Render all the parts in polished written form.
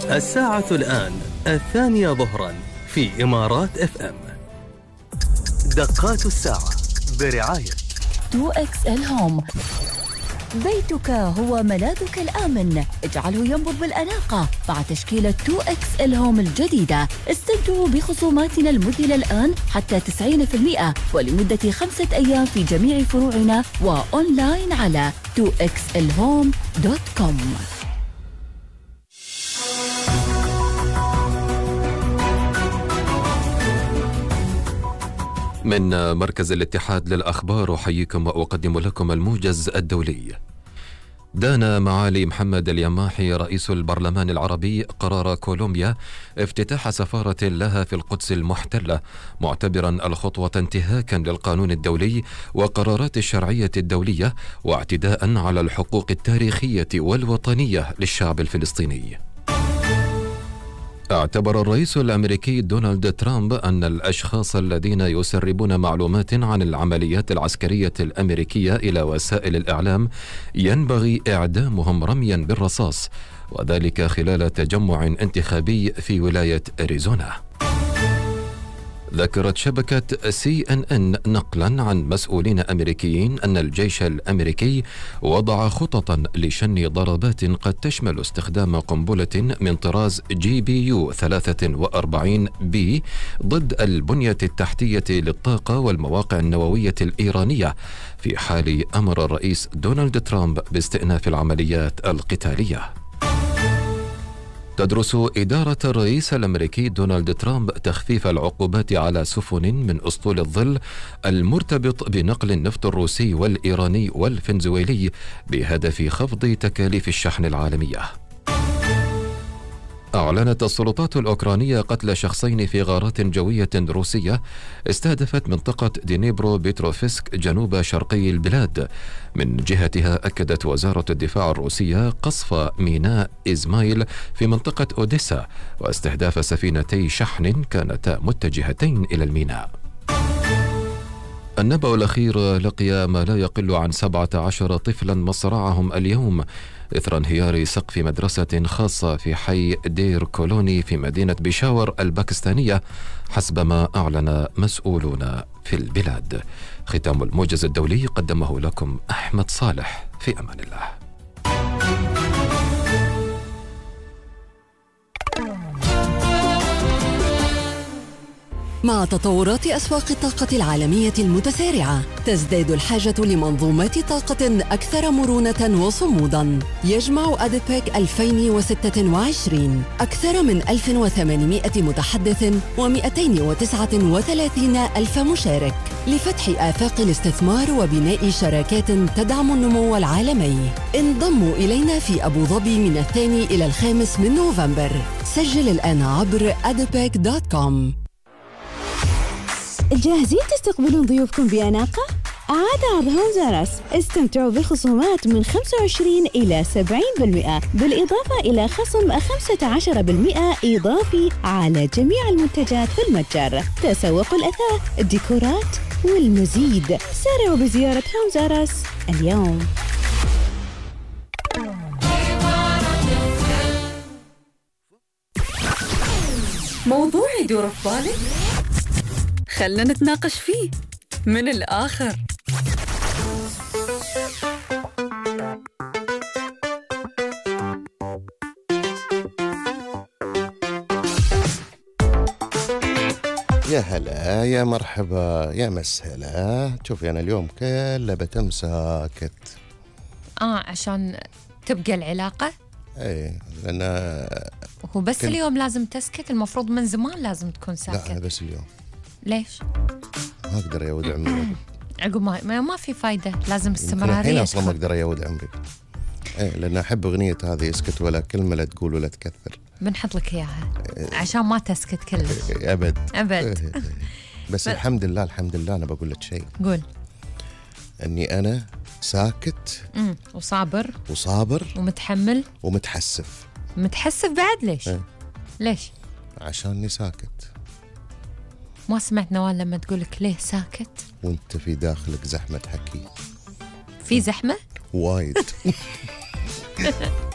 الساعة الآن 2 ظهرا في إمارات FM. دقات الساعة برعاية 2XL هوم. بيتك هو ملاذك الآمن، اجعله ينبض بالأناقة مع تشكيلة 2XL هوم الجديدة. استمتعوا بخصوماتنا المذهلة الآن حتى 90% ولمدة 5 أيام في جميع فروعنا وأونلاين على 2xlhome.com. من مركز الاتحاد للأخبار أحييكم وأقدم لكم الموجز الدولي. دان معالي محمد اليماحي رئيس البرلمان العربي قرار كولومبيا افتتاح سفارة لها في القدس المحتلة، معتبرا الخطوة انتهاكا للقانون الدولي وقرارات الشرعية الدولية واعتداء على الحقوق التاريخية والوطنية للشعب الفلسطيني. اعتبر الرئيس الأمريكي دونالد ترامب أن الأشخاص الذين يسربون معلومات عن العمليات العسكرية الأمريكية إلى وسائل الإعلام ينبغي إعدامهم رميا بالرصاص، وذلك خلال تجمع انتخابي في ولاية أريزونا. ذكرت شبكة CNN نقلا عن مسؤولين أمريكيين أن الجيش الأمريكي وضع خططا لشن ضربات قد تشمل استخدام قنبلة من طراز GBU 43B ضد البنية التحتية للطاقة والمواقع النووية الإيرانية، في حال أمر الرئيس دونالد ترامب باستئناف العمليات القتالية. تدرس إدارة الرئيس الأمريكي دونالد ترامب تخفيف العقوبات على سفن من أسطول الظل المرتبط بنقل النفط الروسي والإيراني والفنزويلي بهدف خفض تكاليف الشحن العالمية. أعلنت السلطات الأوكرانية قتل شخصين في غارات جوية روسية استهدفت منطقة دينيبرو بيتروفسك جنوب شرقي البلاد. من جهتها أكدت وزارة الدفاع الروسية قصف ميناء إزمايل في منطقة أوديسا واستهداف سفينتي شحن كانتا متجهتين إلى الميناء. النبأ الأخير لقي ما لا يقل عن 17 طفلا مصرعهم اليوم إثر انهيار سقف مدرسة خاصة في حي دير كولوني في مدينة بيشاور الباكستانية حسب ما أعلن مسؤولون في البلاد. ختام الموجز الدولي قدمه لكم أحمد صالح، في أمان الله. مع تطورات أسواق الطاقة العالمية المتسارعة تزداد الحاجة لمنظومات طاقة أكثر مرونة وصمودا. يجمع أديبيك 2026 أكثر من 1800 متحدث و239 ألف مشارك لفتح آفاق الاستثمار وبناء شراكات تدعم النمو العالمي. انضموا إلينا في أبو ظبي من 2 إلى 5 نوفمبر. سجل الآن عبر adipec.com. جاهزين تستقبلون ضيوفكم بأناقة؟ عاد عرض هومزارس، استمتعوا بخصومات من 25 إلى 70%، بالإضافة إلى خصم 15% إضافي على جميع المنتجات في المتجر. تسوقوا الأثاث، الديكورات والمزيد. سارعوا بزيارة هومزارس اليوم. موضوع يدور في بالك؟ خلنا نتناقش فيه من الآخر. يا هلا، يا مرحبا، يا مسهلا. شوفي أنا اليوم كله بتم ساكت. عشان تبقى العلاقة؟ ايه، لأن هو بس اليوم لازم تسكت؟ المفروض من زمان لازم تكون ساكت. لا، أنا بس اليوم. ليش؟ ما أقدر أيود عمري. عقب ما في فايدة، لازم استمرارية. الحين أصلا ما أقدر أيود عمري. إيه، لأن أحب أغنية هذه اسكت ولا كلمة لا تقول ولا تكثر. بنحط لك إياها عشان ما تسكت كلش. أبد أبد. بس الحمد لله الحمد لله. أنا بقول لك شيء. قول. أني أنا ساكت وصابر ومتحمل ومتحسف. متحسف بعد؟ ليش؟ ليش؟ عشاني ساكت. ما سمعت نوال لما تقولك ليه ساكت؟ وانت في داخلك زحمة حكي. في زحمة؟ وايد.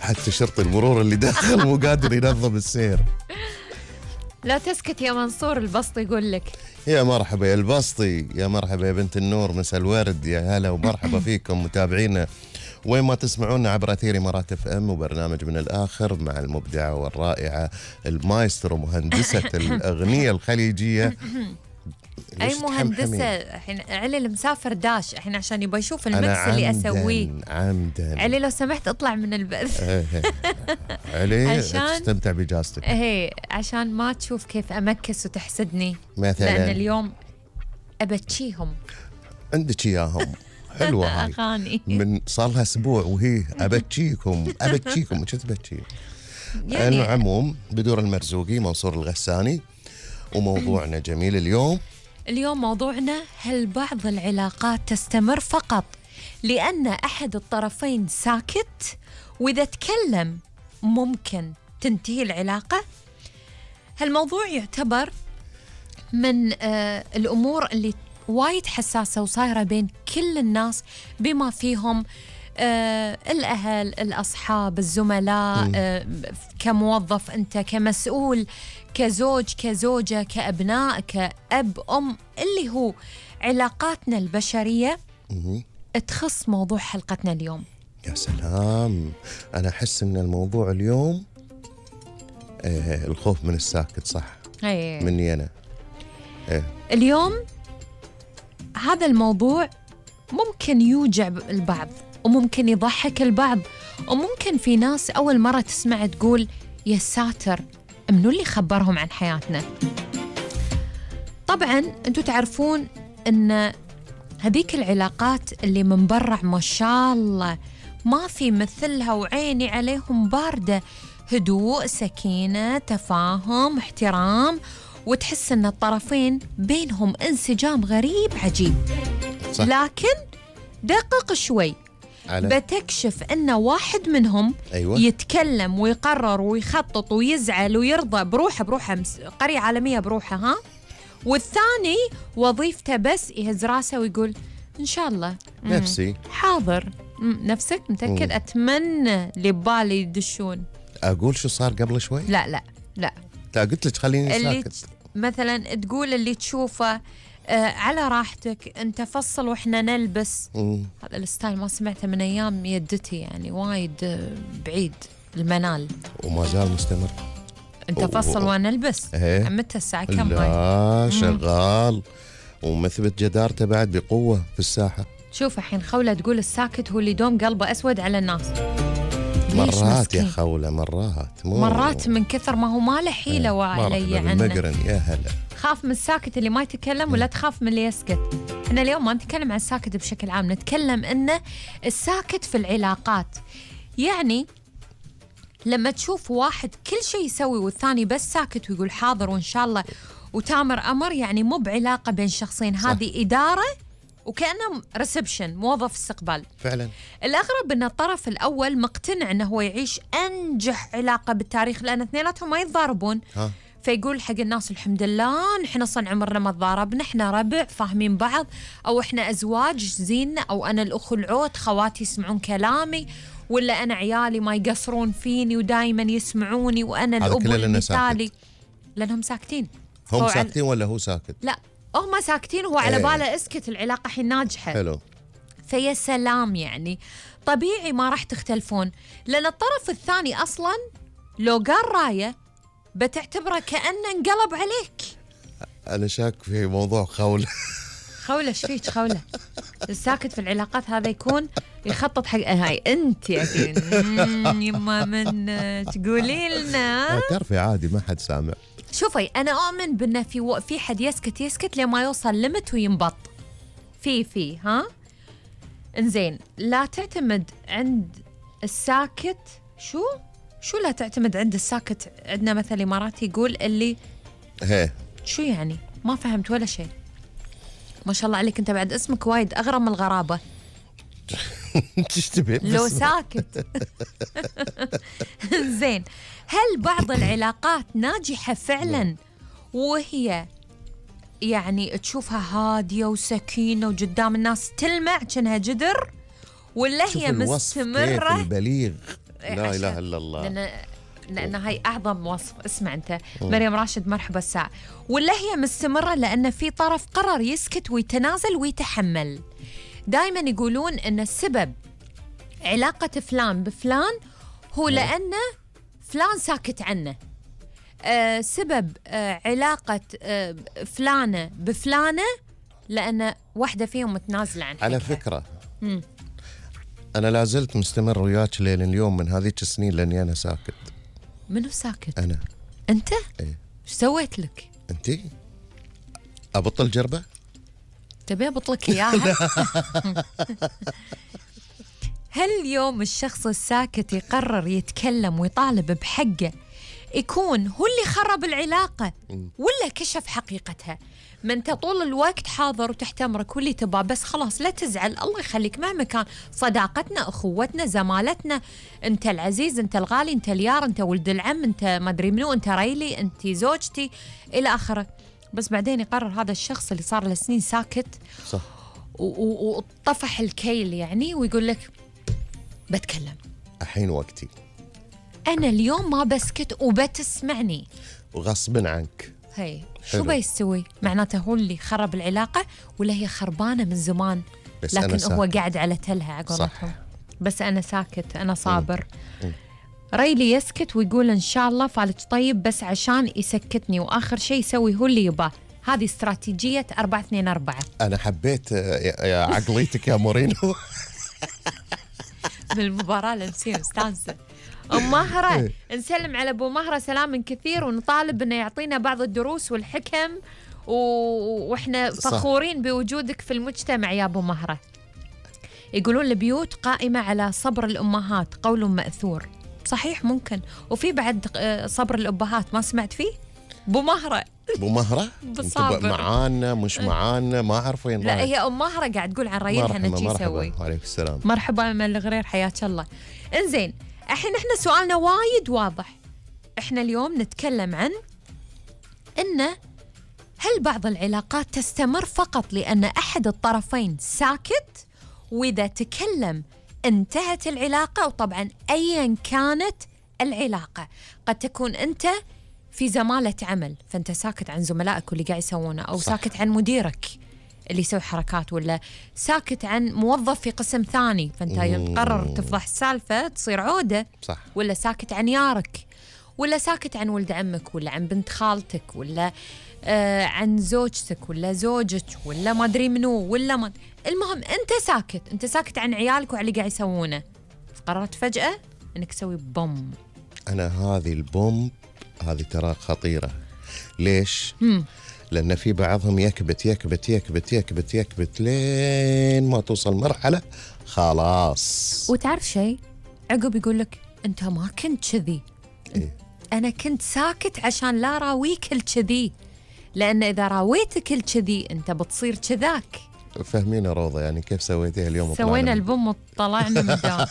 حتى شرطي المرور اللي داخل مو قادر ينظم السير. لا تسكت يا منصور، البسط يقول لك. يا مرحبا يا البسطي، يا مرحبا يا بنت النور، مساء الورد، يا هلا ومرحبا فيكم متابعينا وين ما تسمعونا عبر أثير إمارات اف ام، وبرنامج من الآخر مع المبدعة والرائعة المايسترو مهندسة الأغنية الخليجية. أي مهندسة الحين علي المسافر داش الحين عشان يبغى يشوف المكس اللي أسويه. عمدا علي لو سمحت اطلع من البث. علي تستمتع بإجازتك. عشان ما تشوف كيف أمكس وتحسدني مثلا، لأن اليوم أبتشيهم. عندك إياهم حلوة هاي أغاني من صار لها أسبوع وهي أبتشيكم شو تبتشي. يعني العموم بدور المرزوقي منصور الغساني، وموضوعنا جميل اليوم موضوعنا: هل بعض العلاقات تستمر فقط لأن أحد الطرفين ساكت، وإذا تكلم ممكن تنتهي العلاقة؟ هالموضوع يعتبر من الأمور اللي وايد حساسة وصايرة بين كل الناس بما فيهم الأهل، الأصحاب، الزملاء، كموظف أنت، كمسؤول، كزوج، كزوجة، كأبناء، كأب، أم، اللي هو علاقاتنا البشرية تخص موضوع حلقتنا اليوم. يا سلام، أنا أحس أن الموضوع اليوم الخوف من الساكت، صح؟ مني أنا. اليوم هذا الموضوع ممكن يوجع البعض، وممكن يضحك البعض، وممكن في ناس أول مرة تسمع تقول يا ساتر منو اللي خبرهم عن حياتنا. طبعا أنتوا تعرفون أن هذيك العلاقات اللي من برا ما شاء الله ما في مثلها وعيني عليهم باردة، هدوء، سكينة، تفاهم، احترام، وتحس أن الطرفين بينهم انسجام غريب عجيب. صح. لكن دقق شوي بتكشف أن واحد منهم يتكلم ويقرر ويخطط ويزعل ويرضى بروحه قرية عالمية بروحه، ها، والثاني وظيفته بس يهز راسه ويقول إن شاء الله نفسي حاضر. نفسك متأكد؟ أتمنى اللي ببالي يدشون. أقول شو صار قبل شوي؟ لا قلت لك خليني ساكت. مثلا تقول اللي تشوفه على راحتك، انت فصل واحنا نلبس. هذا الستايل ما سمعته من ايام يدتي، يعني وايد بعيد المنال وما زال مستمر. انت فصل وانا البس. عمتها الساعه كم؟ لا شغال ومثبت جدارته بعد بقوه في الساحه. شوف الحين خولة تقول الساكت هو اللي دوم قلبه اسود على الناس. مرات يا خولة، مرات من كثر ما هو ما له حيله وعلي عنه. يا هلا. خاف من الساكت اللي ما يتكلم ولا تخاف من اللي يسكت. احنا اليوم ما نتكلم عن الساكت بشكل عام، نتكلم انه الساكت في العلاقات. يعني لما تشوف واحد كل شيء يسوي والثاني بس ساكت ويقول حاضر وان شاء الله وتامر امر، يعني مو بعلاقه بين شخصين، هذه اداره وكأنه ريسبشن، موظف استقبال. فعلا الأغرب أن الطرف الأول مقتنع أنه هو يعيش أنجح علاقة بالتاريخ لأن اثنيناتهم ما يتضاربون. فيقول حق الناس الحمد لله نحن صن عمرنا ما تضاربنا، احنا ربع فاهمين بعض، أو احنا أزواج زيننا، أو أنا الأخو العود خواتي يسمعون كلامي، ولا أنا عيالي ما يقصرون فيني ودايما يسمعوني، وأنا الأب المثالي. لأنهم ساكتين. هم ساكتين ولا هو ساكت؟ لا هم ساكتين، هو على باله اسكت العلاقة حين ناجحة. حلو. فيا سلام، يعني طبيعي ما راح تختلفون، لأن الطرف الثاني أصلاً لو قال راية بتعتبره كأنه انقلب عليك. أنا شاك في موضوع خولة. خولة ايش فيك خولة؟ الساكت في العلاقات هذا يكون يخطط حق هاي أنت أكيد يما من تقولي لنا. تعرفي عادي ما حد سامع. شوفي أنا أؤمن بأنه في حد يسكت لما يوصل ليمت وينبط في ها. إنزين، لا تعتمد عند الساكت. شو لا تعتمد عند الساكت؟ عندنا مثل إماراتي يقول اللي شو يعني؟ ما فهمت ولا شيء. ما شاء الله عليك أنت بعد اسمك وايد أغرب من الغرابة. لو ساكت. زين، هل بعض العلاقات ناجحة فعلا وهي يعني تشوفها هادية وسكينة وقدام الناس تلمع كأنها جدر، ولا هي مستمرة؟ البليغ لا إله إلا الله. لأن هاي أعظم وصف. اسمع أنت مريم راشد، مرحبا الساعة. ولا هي مستمرة لأن في طرف قرر يسكت ويتنازل ويتحمل. دايما يقولون أن السبب علاقة فلان بفلان هو لأن فلان ساكت عنه. سبب علاقة فلانة بفلانة لأن واحدة فيهم متنازلة عن حقها. على فكرة أنا لازلت مستمر وياك لين اليوم من هذيك السنين لأني أنا ساكت. منو ساكت؟ أنا. أنت؟ إيه. شو سويت لك؟ أنتي؟ أبطل جربة؟ تبي أبطلك إياها؟ هل اليوم الشخص الساكت يقرر يتكلم ويطالب بحقه يكون هو اللي خرب العلاقة ولا كشف حقيقتها؟ ما انت طول الوقت حاضر وتحت امرك واللي تباه، بس خلاص لا تزعل، الله يخليك مهما كان صداقتنا، اخوتنا، زمالتنا، انت العزيز، انت الغالي، انت اليار، انت ولد العم، انت ما ادري منو، انت ريلي، انت زوجتي الى اخره. بس بعدين يقرر هذا الشخص اللي صار له سنين ساكت صح وطفح الكيل يعني، ويقول لك بتكلم الحين وقتي، انا اليوم ما بسكت وبتسمعني وغصب عنك. هي شو بيسوي؟ معناته هو اللي خرب العلاقة ولا هي خربانة من زمان، بس لكن هو قاعد على تلها عقولتهم. بس أنا ساكت، أنا صابر. ريلي يسكت ويقول إن شاء الله فالج طيب بس عشان يسكتني، وآخر شيء يسوي هو اللي يباه. هذه استراتيجية 4-2-4. أنا حبيت يا عقليتك يا مورينو. بالمباراة لنسير مستانسة. أم مهرة، نسلم على أبو مهرة سلام كثير، ونطالب إنه يعطينا بعض الدروس والحكم، وإحنا فخورين بوجودك في المجتمع يا أبو مهرة. يقولون البيوت قائمة على صبر الأمهات، قول مأثور. صحيح ممكن، وفي بعد صبر الأبهات، ما سمعت فيه؟ أبو مهرة. أبو مهرة؟ معانا مش معانا ما أعرف وين. لا هي أم مهرة قاعد تقول عن ريلها إنه شي يسوي. وعليكم السلام. مرحبا من الغرير، حياك الله. إنزين، الحين احنا سؤالنا وايد واضح. احنا اليوم نتكلم عن ان هل بعض العلاقات تستمر فقط لان احد الطرفين ساكت، واذا تكلم انتهت العلاقة. وطبعا ايا كانت العلاقة، قد تكون انت في زمالة عمل فانت ساكت عن زملائك واللي قاعد يسوونه، او صح. ساكت عن مديرك اللي يسوي حركات، ولا ساكت عن موظف في قسم ثاني فانت تقرر تفضح السالفة تصير عودة، صح. ولا ساكت عن يارك، ولا ساكت عن ولد عمك، ولا عن بنت خالتك، ولا عن زوجتك ولا زوجك، ولا ما ادري منو، ولا ما المهم انت ساكت عن عيالك وعلى اللي قاعد يسوونه. قررت فجأة انك تسوي بوم. انا هذه البوم هذه ترى خطيرة. ليش؟ لأن في بعضهم يكبت يكبت يكبت يكبت يكبت لين ما توصل مرحلة خلاص. وتعرف شيء؟ عقب يقول لك أنت ما كنت كذي. إيه؟ أنا كنت ساكت عشان لا راويك الكذي، لأن إذا راويتك الكذي أنت بتصير كذاك. فهمينا روضة يعني كيف سويتيها اليوم؟ سوينا البوم وطلعنا من الدوام.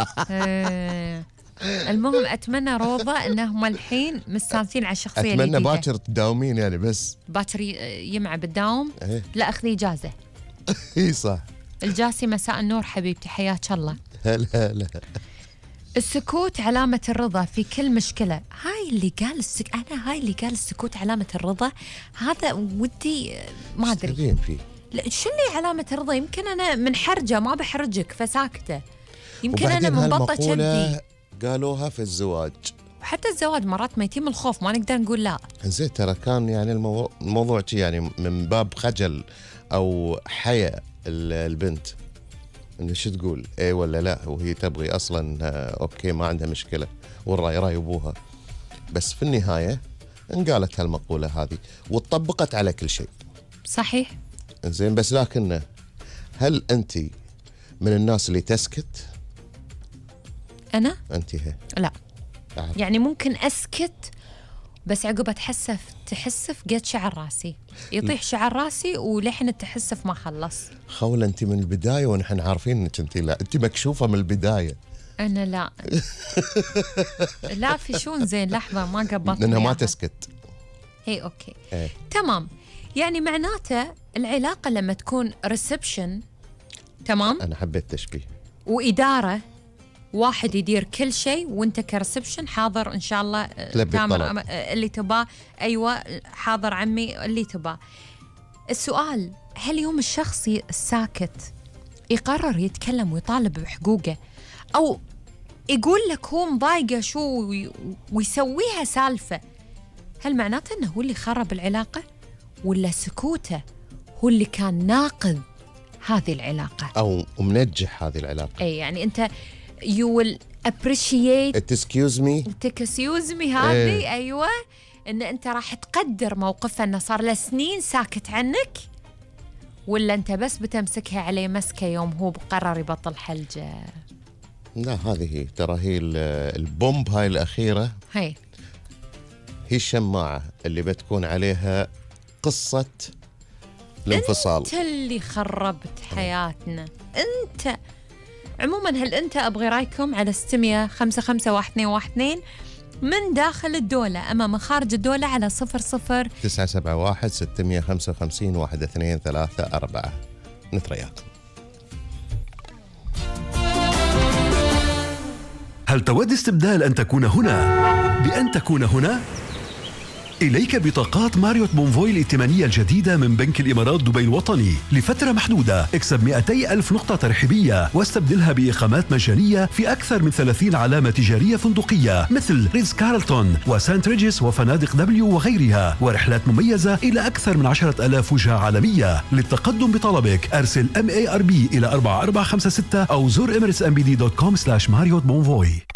المهم أتمنى روضة أنهم الحين مستانسين على الشخصية. أتمنى باكر تداومين يعني، بس باكر يمع بالداوم. إيه؟ لا أخذي إجازة. إي صح. الجاسي مساء النور حبيبتي، حياك الله. هلا. السكوت علامة الرضا في كل مشكلة. هاي اللي قال السكوت علامة الرضا، هذا ودي ما أدري فيه. لا شو اللي علامة الرضا؟ يمكن أنا منحرجة ما بحرجك فساكتة، يمكن أنا منبطة كبدي. قالوها في الزواج، وحتى الزواج مرات ما يتم الخوف، ما نقدر نقول لا. زين ترى كان يعني الموضوع يعني من باب خجل أو حياء البنت إنه شو تقول إيه ولا لا، وهي تبغي أصلا أوكي ما عندها مشكلة والرأي رأي أبوها. بس في النهاية انقالت هالمقولة هذه وطبقت على كل شيء. صحيح. زين بس لكن هل أنت من الناس اللي تسكت؟ أنا؟ أنت هي؟ لا. يعني ممكن أسكت بس عقب تحسف قد شعر راسي، يطيح شعر راسي ولحن التحسف ما خلص. خولة أنت من البداية ونحن عارفين أنك أنت لا، أنت مكشوفة من البداية. أنا لا. لا في شون زين لحظة ما قبضت. لأنها ما تسكت. هي أوكي. تمام، يعني معناته العلاقة لما تكون ريسبشن، تمام؟ أنا حبيت تشبيه. وإدارة، واحد يدير كل شيء وانت كريسبشن حاضر ان شاء الله تامر اللي تباه. ايوه حاضر عمي اللي تباه. السؤال، هل يوم الشخص الساكت يقرر يتكلم ويطالب بحقوقه او يقول لك هو مضايقه شو ويسويها سالفه، هل معناته انه هو اللي خرب العلاقه ولا سكوته هو اللي كان ناقض هذه العلاقه او منجح هذه العلاقه؟ اي يعني انت you will appreciate excuse me هذه ايوه، ان انت راح تقدر موقفه انه صار له سنين ساكت عنك، ولا انت بس بتمسكها عليه مسكه يوم هو بقرر يبطل حلجه؟ لا هذه ترى هي البومب هاي الاخيره، هي الشماعه اللي بتكون عليها قصه الانفصال. انت اللي خربت حياتنا انت. عموما هل انت ابغي رايكم على 655 من داخل الدولة أما من خارج الدولة على 971 655 1234. نترياكم. هل تود استبدال أن تكون هنا بأن تكون هنا؟ إليك بطاقات ماريوت بونفوي الائتمانية الجديدة من بنك الإمارات دبي الوطني لفترة محدودة. اكسب 200,000 نقطة ترحيبية واستبدلها بإقامات مجانية في أكثر من 30 علامة تجارية فندقية مثل ريتز كارلتون وسانت ريجيس وفنادق دبليو وغيرها، ورحلات مميزة إلى أكثر من 10,000 وجهة عالمية. للتقدم بطلبك أرسل MARB إلى 4456 أو زور emirates mbd.com/Marriott Bonvoy.